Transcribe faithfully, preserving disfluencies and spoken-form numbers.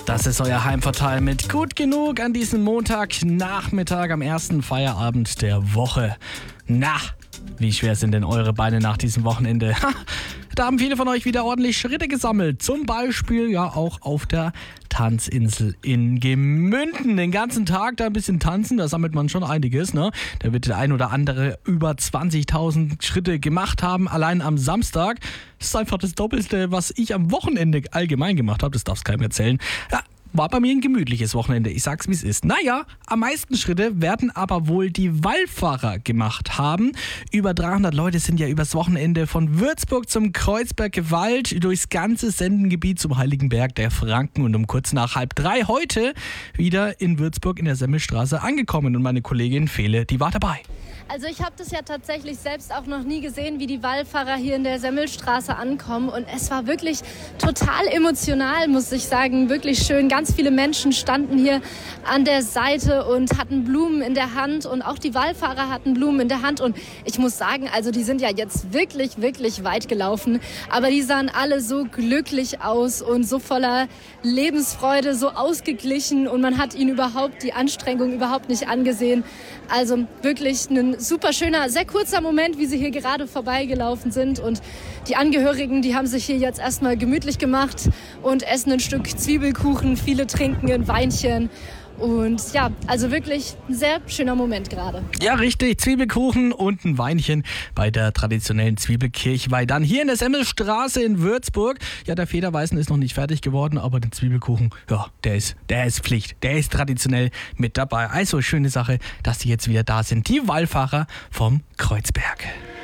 Das ist euer Heimvorteil mit Gut genug an diesem Montagnachmittag am ersten Feierabend der Woche. Na, wie schwer sind denn eure Beine nach diesem Wochenende? Ha, da haben viele von euch wieder ordentlich Schritte gesammelt. Zum Beispiel ja auch auf der Tanzinsel in Gemünden. Den ganzen Tag da ein bisschen tanzen, da sammelt man schon einiges, ne? Da wird der ein oder andere über zwanzigtausend Schritte gemacht haben, allein am Samstag. Das ist einfach das Doppelte, was ich am Wochenende allgemein gemacht habe. Das darf es keinem erzählen. Ja, war bei mir ein gemütliches Wochenende. Ich sag's, wie es ist. Naja, am meisten Schritte werden aber wohl die Wallfahrer gemacht haben. Über dreihundert Leute sind ja übers Wochenende von Würzburg zum Kreuzberg gewallt, durchs ganze Sendengebiet zum Heiligenberg der Franken und um kurz nach halb drei heute wieder in Würzburg in der Semmelstraße angekommen. Und meine Kollegin Fele, die war dabei. Also ich habe das ja tatsächlich selbst auch noch nie gesehen, wie die Wallfahrer hier in der Semmelstraße ankommen. Und es war wirklich total emotional, muss ich sagen. Wirklich schön. Ganz viele Menschen standen hier an der Seite und hatten Blumen in der Hand. Und auch die Wallfahrer hatten Blumen in der Hand. Und ich muss sagen, also die sind ja jetzt wirklich, wirklich weit gelaufen. Aber die sahen alle so glücklich aus und so voller Lebensfreude, so ausgeglichen. Und man hat ihnen überhaupt die Anstrengung überhaupt nicht angesehen. Also wirklich ein super schöner, sehr kurzer Moment, wie sie hier gerade vorbeigelaufen sind. Und die Angehörigen, die haben sich hier jetzt erstmal gemütlich gemacht und essen ein Stück Zwiebelkuchen. Viele trinken ein Weinchen. Und ja, also wirklich ein sehr schöner Moment gerade. Ja, richtig. Zwiebelkuchen und ein Weinchen bei der traditionellen Zwiebelkirchweih. Dann hier in der Semmelstraße in Würzburg. Ja, der Federweißen ist noch nicht fertig geworden, aber der Zwiebelkuchen, ja, der ist, der ist Pflicht. Der ist traditionell mit dabei. Also schöne Sache, dass die jetzt wieder da sind. Die Wallfahrer vom Kreuzberg.